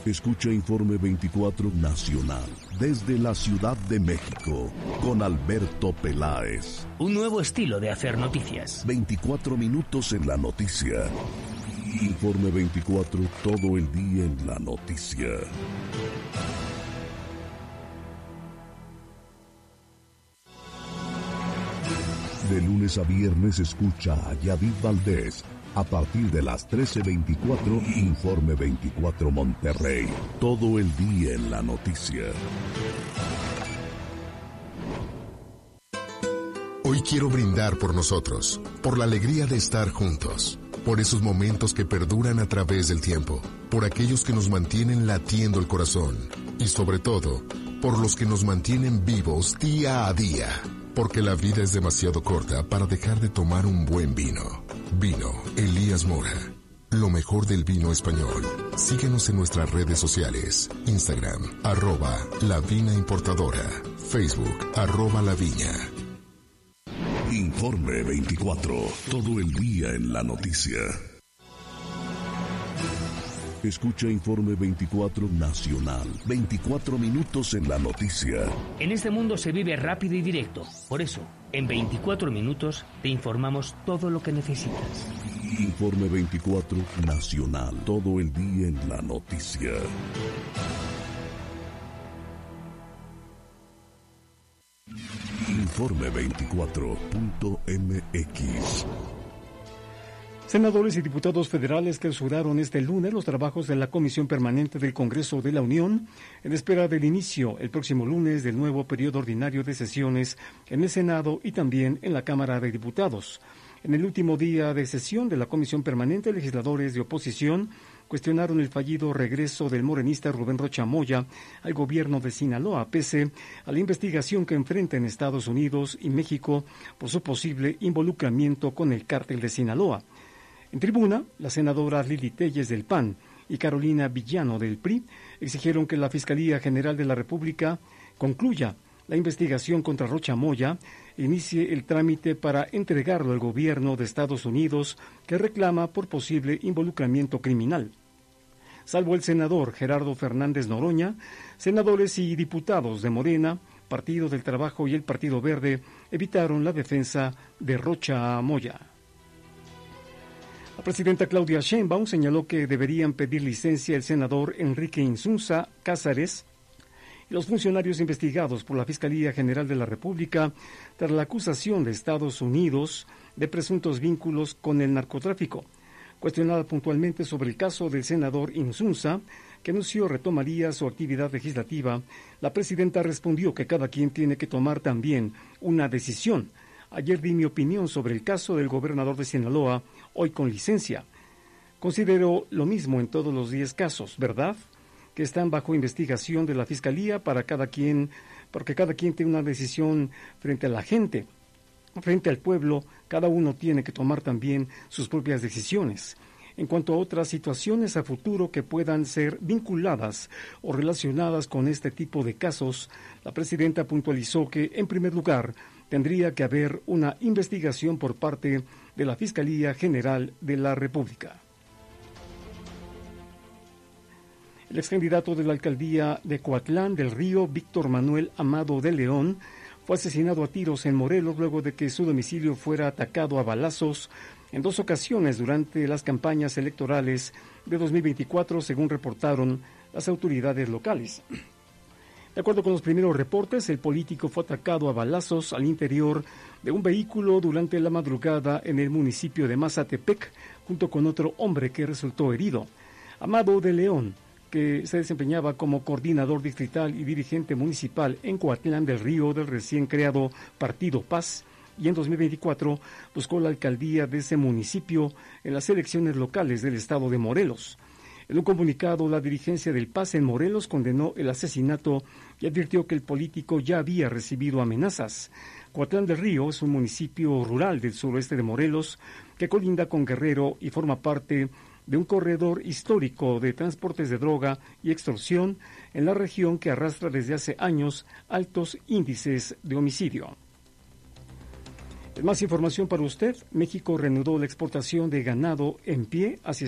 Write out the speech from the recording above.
Escucha Informe 24 Nacional desde la Ciudad de México con Alberto Peláez. Un nuevo estilo de hacer noticias. 24 minutos en la noticia. Informe 24, todo el día en la noticia. De lunes a viernes escucha a Yadid Valdés. A partir de las 13:24, Informe 24 Monterrey. Todo el día en la noticia. Hoy quiero brindar por nosotros, por la alegría de estar juntos, por esos momentos que perduran a través del tiempo, por aquellos que nos mantienen latiendo el corazón y sobre todo, por los que nos mantienen vivos día a día. Porque la vida es demasiado corta para dejar de tomar un buen vino. Vino Elías Mora. Lo mejor del vino español. Síguenos en nuestras redes sociales. Instagram, @lavinaimportadora. Facebook, @laviña. Informe 24. Todo el día en la noticia. Escucha Informe 24 Nacional. 24 minutos en la noticia. En este mundo se vive rápido y directo. Por eso, en 24 minutos te informamos todo lo que necesitas. Informe 24 Nacional. Todo el día en la noticia. Informe 24.mx. Senadores y diputados federales clausuraron este lunes los trabajos de la Comisión Permanente del Congreso de la Unión en espera del inicio el próximo lunes del nuevo periodo ordinario de sesiones en el Senado y también en la Cámara de Diputados. En el último día de sesión de la Comisión Permanente, legisladores de oposición cuestionaron el fallido regreso del morenista Rubén Rocha Moya al gobierno de Sinaloa, pese a la investigación que enfrenta en Estados Unidos y México por su posible involucramiento con el cártel de Sinaloa. En tribuna, las senadoras Lili Telles del PAN y Carolina Villano del PRI exigieron que la Fiscalía General de la República concluya la investigación contra Rocha Moya e inicie el trámite para entregarlo al gobierno de Estados Unidos, que reclama por posible involucramiento criminal. Salvo el senador Gerardo Fernández Noroña, senadores y diputados de Morena, Partido del Trabajo y el Partido Verde evitaron la defensa de Rocha Moya. La presidenta Claudia Sheinbaum señaló que deberían pedir licencia el senador Enrique Insunza Cázares y los funcionarios investigados por la Fiscalía General de la República tras la acusación de Estados Unidos de presuntos vínculos con el narcotráfico. Cuestionada puntualmente sobre el caso del senador Insunza, que anunció retomaría su actividad legislativa, la presidenta respondió que cada quien tiene que tomar también una decisión. Ayer di mi opinión sobre el caso del gobernador de Sinaloa, hoy con licencia. Considero lo mismo en todos los 10 casos, ¿verdad? Que están bajo investigación de la Fiscalía porque cada quien tiene una decisión frente a la gente, frente al pueblo, cada uno tiene que tomar también sus propias decisiones. En cuanto a otras situaciones a futuro que puedan ser vinculadas o relacionadas con este tipo de casos, la presidenta puntualizó que, en primer lugar, tendría que haber una investigación por parte de la Fiscalía General de la República. El excandidato de la alcaldía de Coatlán del Río, Víctor Manuel Amado de León, fue asesinado a tiros en Morelos luego de que su domicilio fuera atacado a balazos en 2 ocasiones durante las campañas electorales de 2024, según reportaron las autoridades locales. De acuerdo con los primeros reportes, el político fue atacado a balazos al interior de un vehículo durante la madrugada en el municipio de Mazatepec, junto con otro hombre que resultó herido. Amado de León, que se desempeñaba como coordinador distrital y dirigente municipal en Coatlán del Río del recién creado Partido Paz, y en 2024 buscó la alcaldía de ese municipio en las elecciones locales del estado de Morelos. En un comunicado, la dirigencia del Paz en Morelos condenó el asesinato y advirtió que el político ya había recibido amenazas. Coatlán del Río es un municipio rural del suroeste de Morelos que colinda con Guerrero y forma parte de un corredor histórico de transportes de droga y extorsión en la región que arrastra desde hace años altos índices de homicidio. Más información para usted. México reanudó la exportación de ganado en pie hacia